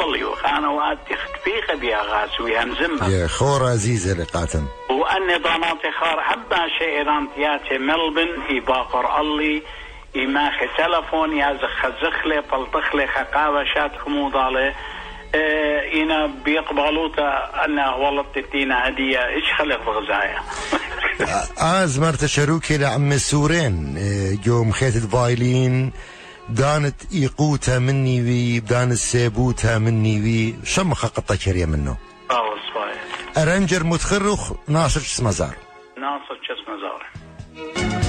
بطلي وخانة وآتي خطفيخة بيا غاسوي هنزمها يا خور عزيزة لقاتن وأني ضاناتي خار حبا شئران تياتي ملبن إباقر اللي إماخي تلفون يازخ زخلي فلطخلي خقاوة شات خموضالي إنا بيقبلوتا أنه والله تدينا هدية إيش خلق بغزايا مرت شروكي لعم سورين يوم خيت الفايلين دانت إيقوتها مني وي بدان السيبوتها مني وي شم خقطة كريا منه صحيح أرنجر متخرخ ناصر شسمزار ناصر شسمزار